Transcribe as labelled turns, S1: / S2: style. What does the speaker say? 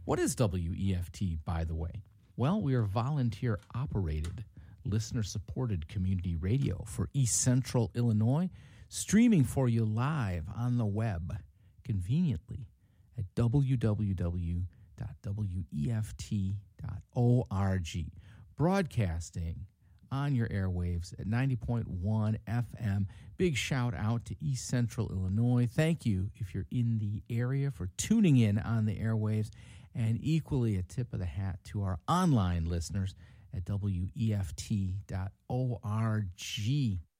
S1: What is WEFT, by the way? Well, we are volunteer-operated, listener-supported community radio for East Central Illinois, streaming for you live on the web, conveniently at www.weft.org, broadcasting on your airwaves at 90.1 FM. Big shout out to East Central Illinois. Thank you if you're in the area for tuning in on the airwaves, and equally a tip of the hat to our online listeners at WEFT.org.